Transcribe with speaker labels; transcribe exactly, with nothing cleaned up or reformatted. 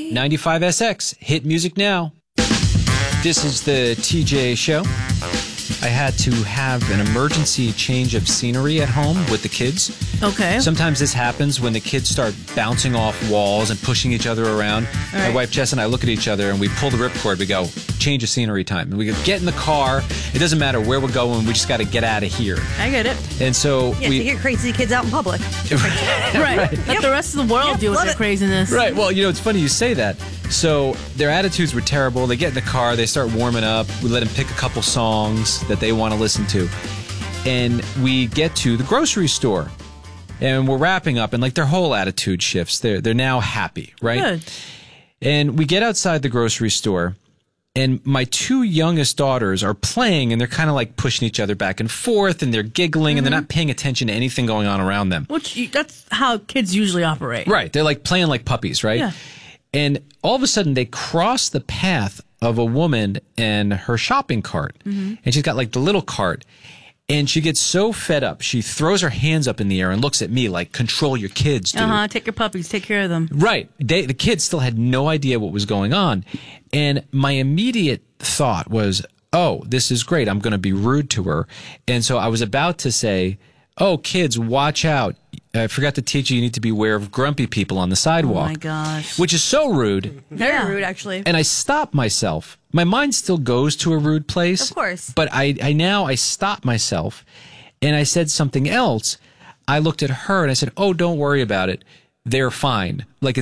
Speaker 1: ninety-five S X. Hit music now. This is the T J Show. I had to have an emergency change of scenery at home with the kids.
Speaker 2: Okay.
Speaker 1: Sometimes this happens when the kids start bouncing off walls and pushing each other around.
Speaker 2: All right.
Speaker 1: My wife Jess and I look at each other and we pull the ripcord. We go, change of scenery time. And we go, get in the car. It doesn't matter where we're going. We just got to get out of here.
Speaker 2: I get it.
Speaker 1: And so
Speaker 3: Yeah,
Speaker 1: we
Speaker 3: to hear crazy kids out in public.
Speaker 2: Right. Let
Speaker 3: Yep.
Speaker 2: the rest of the world
Speaker 3: Yep,
Speaker 2: deal with
Speaker 3: love
Speaker 2: their
Speaker 3: it.
Speaker 2: craziness.
Speaker 1: Right. Well, you know, it's funny you say that. So their attitudes were terrible. They get in the car. They start warming up. We let them pick a couple songs that they want to listen to. And we get to the grocery store. And we're wrapping up. And like their whole attitude shifts. They're, they're now happy. Right.
Speaker 2: Good.
Speaker 1: And we get outside the grocery store. And my two youngest daughters are playing. And they're kind of like pushing each other back and forth. And they're giggling.
Speaker 2: Mm-hmm.
Speaker 1: And they're not paying attention to anything going on around them.
Speaker 2: Which you, that's how kids usually operate.
Speaker 1: Right. They're like playing like puppies, right?
Speaker 2: Yeah.
Speaker 1: And all of a sudden they cross the path of a woman and her shopping cart. Mm-hmm. And she's got like the little cart. And she gets so fed up. She throws her hands up in the air and looks at me like, control your kids, dude.
Speaker 2: Uh-huh. Take your puppies. Take care of them.
Speaker 1: Right. They, the kids still had no idea what was going on. And my immediate thought was, oh, this is great. I'm going to be rude to her. And so I was about to say, oh, kids, watch out. I forgot to teach you you need to beware of grumpy people on the sidewalk.
Speaker 2: Oh, my gosh.
Speaker 1: Which is so rude.
Speaker 3: Very
Speaker 2: Yeah.
Speaker 3: rude, actually.
Speaker 1: And I stopped myself. My mind still goes to a rude place.
Speaker 3: Of course.
Speaker 1: But I, I now I stopped myself and I said something else. I looked at her and I said, oh, don't worry about it. They're fine. Like